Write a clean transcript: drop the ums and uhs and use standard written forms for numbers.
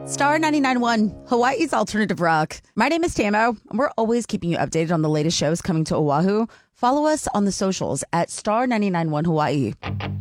Star 99.1, Hawaii's alternative rock. My name is Tamo, and we're always keeping you updated on the latest shows coming to Oahu. Follow us on the socials at Star 99.1 Hawaii.